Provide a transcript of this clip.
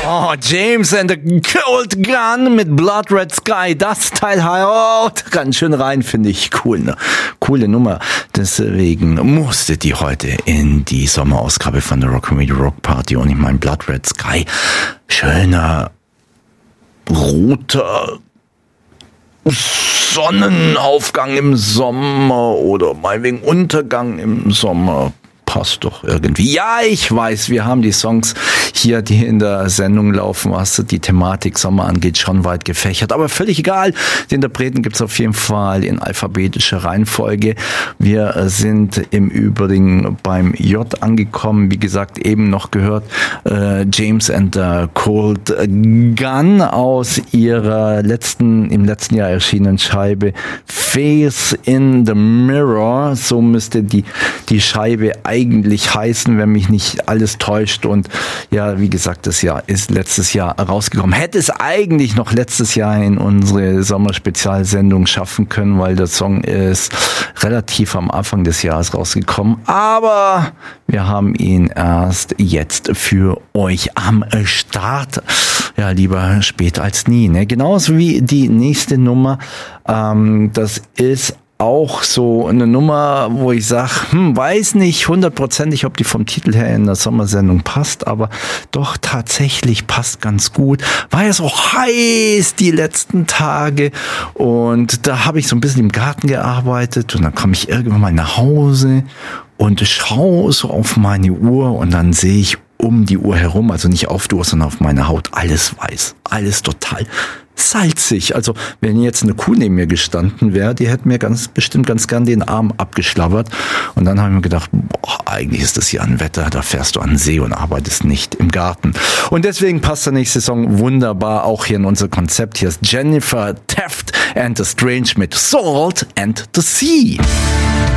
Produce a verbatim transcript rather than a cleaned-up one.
Oh, James and the Cold Gun mit Blood Red Sky, das Teil haut ganz schön rein, finde ich cool, ne? Coole Nummer. Deswegen musste die heute in die Sommerausgabe von der Rock-O-Matic Rock Party und ich meine Blood Red Sky, schöner roter Sonnenaufgang im Sommer oder meinetwegen Untergang im Sommer. Passt doch irgendwie. Ja, ich weiß, wir haben die Songs hier, die in der Sendung laufen, was die Thematik Sommer angeht, schon weit gefächert. Aber völlig egal. Die Interpreten gibt's auf jeden Fall in alphabetischer Reihenfolge. Wir sind im Übrigen beim J angekommen. Wie gesagt, eben noch gehört äh, James and the Cold Gun aus ihrer letzten, im letzten Jahr erschienenen Scheibe Face in the Mirror. So müsste die, die Scheibe eigentlich heißen, wenn mich nicht alles täuscht. Und ja, wie gesagt, das Jahr ist letztes Jahr rausgekommen. Hätte es eigentlich noch letztes Jahr in unsere Sommerspezialsendung schaffen können, weil der Song ist relativ am Anfang des Jahres rausgekommen. Aber wir haben ihn erst jetzt für euch am Start. Ja, lieber spät als nie. Ne? Genauso wie die nächste Nummer. Ähm, das ist auch so eine Nummer, wo ich sage, hm, weiß nicht hundertprozentig, ob die vom Titel her in der Sommersendung passt, aber doch tatsächlich passt ganz gut. War ja so heiß die letzten Tage und da habe ich so ein bisschen im Garten gearbeitet und dann komme ich irgendwann mal nach Hause und schaue so auf meine Uhr und dann sehe ich um die Uhr herum, also nicht auf die Uhr, sondern auf meiner Haut, alles weiß, alles total salzig. Also wenn jetzt eine Kuh neben mir gestanden wäre, die hätte mir ganz bestimmt ganz gern den Arm abgeschlabbert. Und dann habe ich mir gedacht, boah, eigentlich ist das hier ein Wetter, da fährst du an den See und arbeitest nicht im Garten. Und deswegen passt der nächste Song wunderbar auch hier in unser Konzept. Hier ist Jennifer Taft and the Strange mit Salt and the Sea.